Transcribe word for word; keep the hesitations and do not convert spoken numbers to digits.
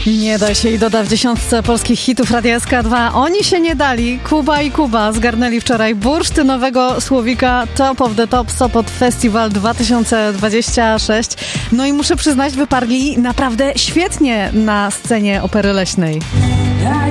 Nie da się i doda w dziesiątce polskich hitów Radia S K dwa. Oni się nie dali. Kuba i Kuba zgarnęli wczoraj bursztynowego słowika Top of the Top Sopot Festival dwa tysiące dwudziesty szósty. No i muszę przyznać, wyparli naprawdę świetnie na scenie Opery Leśnej.